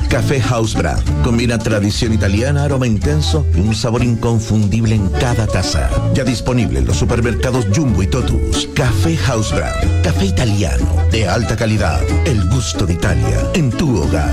Café House Brand. Combina tradición italiana, aroma intenso y un sabor inconfundible en cada taza. Ya disponible en los supermercados Jumbo y Totus. Café House Brand. Café italiano de alta calidad. El gusto de Italia en tu hogar.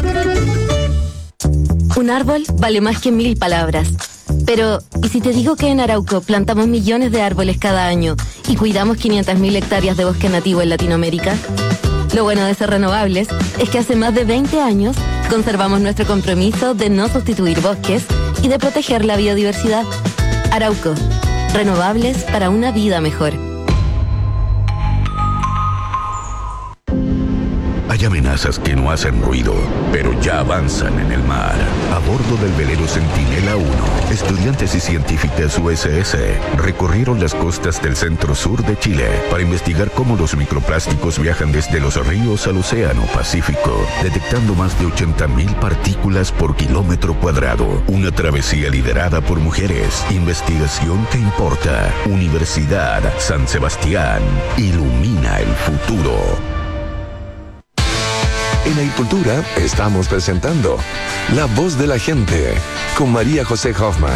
Un árbol vale más que 1000 palabras. Pero, ¿y si te digo que en Arauco plantamos millones de árboles cada año y cuidamos 500.000 hectáreas de bosque nativo en Latinoamérica? Lo bueno de ser renovables es que hace más de 20 años conservamos nuestro compromiso de no sustituir bosques y de proteger la biodiversidad. Arauco, renovables para una vida mejor. Hay amenazas que no hacen ruido, pero ya avanzan en el mar. A bordo del velero Centinela 1, estudiantes y científicas USS recorrieron las costas del centro-sur de Chile para investigar cómo los microplásticos viajan desde los ríos al océano Pacífico, detectando más de 80.000 partículas por kilómetro cuadrado. Una travesía liderada por mujeres. Investigación que importa. Universidad San Sebastián. Ilumina el futuro. En Agricultura estamos presentando La Voz de la Gente con María José Hoffman.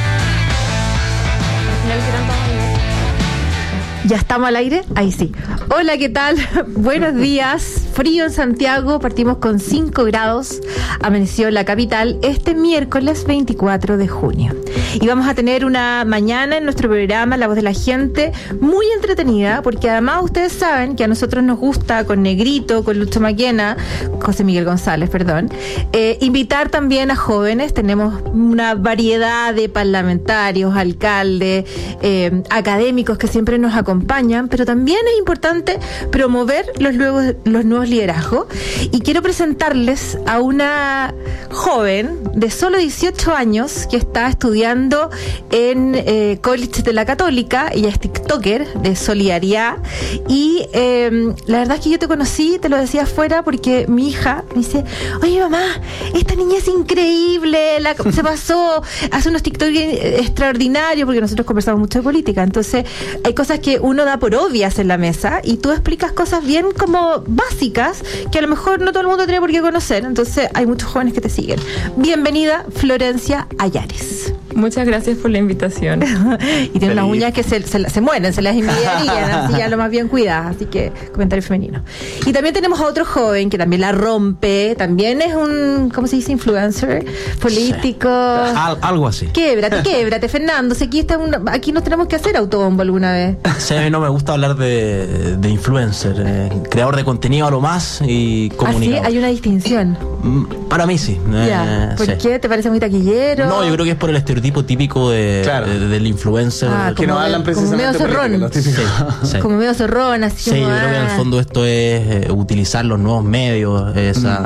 ¿Ya estamos al aire? Ahí sí. Hola, ¿qué tal? Buenos días. Frío en Santiago, partimos con 5 grados. Amaneció la capital este miércoles 24 de junio. Y vamos a tener una mañana en nuestro programa La Voz de la Gente muy entretenida, porque además ustedes saben que a nosotros nos gusta con Negrito, con Lucho Maquena, José Miguel González, perdón, invitar también a jóvenes. Tenemos una variedad de parlamentarios, alcaldes, académicos que siempre nos acompañan, pero también es importante promover los nuevos liderazgos. Y quiero presentarles a una joven de solo 18 años que está estudiando en College de la Católica. Ella es TikToker de Solidaridad y la verdad es que yo te conocí, te lo decía afuera, porque mi hija me dice: oye mamá, esta niña es increíble, se pasó, hace unos TikToks extraordinarios, porque nosotros conversamos mucho de política, entonces hay cosas que uno da por obvias en la mesa y tú explicas cosas bien como básicas que a lo mejor no todo el mundo tiene por qué conocer, entonces hay muchos jóvenes que te siguen. Bienvenida, Florencia Ayares. Muchas gracias por la invitación. Y tiene unas uñas que se mueren, se las envidiarían, así ya lo más bien cuidadas, así que comentario femenino. Y también tenemos a otro joven que también la rompe, también es un, ¿cómo se dice? Influencer, político. Sí. Algo así. Québrate, Fernando, si aquí nos tenemos que hacer autobombo alguna vez. Sí, a mí no me gusta hablar de influencer, creador de contenido a lo más y comunicador. ¿Ah, sí? Hay una distinción. Para mí sí. ¿Por sí. qué? ¿Te parece muy taquillero? No, yo creo que es por el estereotipo típico del influencer. Que no hablan precisamente como medio zorrón. Sí. Como medio zorrón, así. Sí, yo creo que en el fondo esto es utilizar los nuevos medios,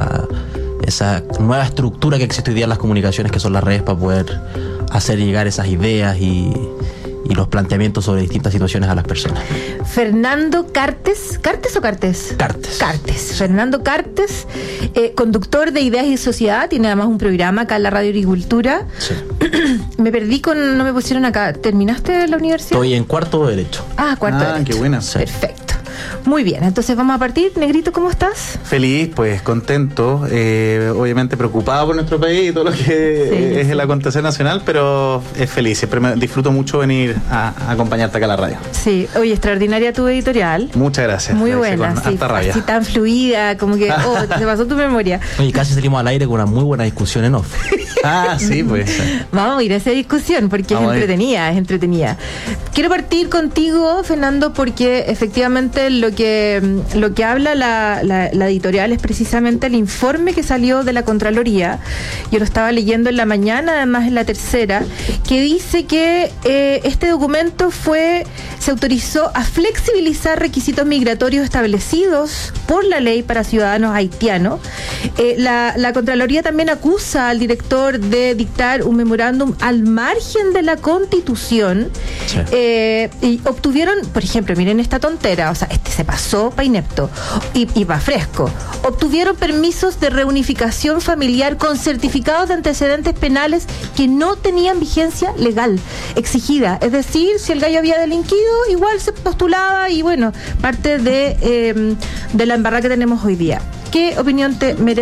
esa nueva estructura que existe hoy día en las comunicaciones, que son las redes, para poder hacer llegar esas ideas y los planteamientos sobre distintas situaciones a las personas. Fernando Cartes. ¿Cartes o Cartes? Cartes. Fernando Cartes, conductor de Ideas y Sociedad, tiene además un programa acá en la Radio Agricultura. Sí. Me perdí no me pusieron acá. ¿Terminaste la universidad? Estoy en cuarto de Derecho. Cuarto de Derecho. Qué buena. Sí. Perfecto. Muy bien, entonces vamos a partir. Negrito, ¿cómo estás? Feliz, pues contento, obviamente preocupado por nuestro país y todo lo que es el acontecer nacional, pero es feliz, siempre disfruto mucho venir a acompañarte acá a la radio. Sí, oye, extraordinaria tu editorial. Muchas gracias. Muy buena, con sí, harta rabia. así tan fluida, como que, se pasó tu memoria. Oye, casi salimos al aire con una muy buena discusión en off. Sí, pues. Vamos a ir a esa discusión porque es entretenida. Quiero partir contigo, Fernando, porque efectivamente lo que habla la editorial es precisamente el informe que salió de la Contraloría. Yo lo estaba leyendo en la mañana, además en la tercera, que dice que este documento se autorizó a flexibilizar requisitos migratorios establecidos por la ley para ciudadanos haitianos. La Contraloría también acusa al director de dictar un memorándum al margen de la Constitución. Sí. Y obtuvieron, por ejemplo, miren esta tontera, o sea, se pasó para inepto y para fresco. Obtuvieron permisos de reunificación familiar con certificados de antecedentes penales que no tenían vigencia legal exigida. Es decir, si el gallo había delinquido, igual se postulaba y bueno, parte de la embarrada que tenemos hoy día. ¿Qué opinión te merece